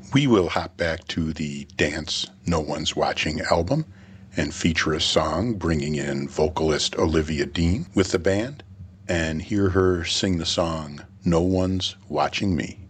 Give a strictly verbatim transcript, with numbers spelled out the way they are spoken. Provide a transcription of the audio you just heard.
We will hop back to the Dance No One's Watching album and feature a song bringing in vocalist Olivia Dean with the band and hear her sing the song No One's Watching Me.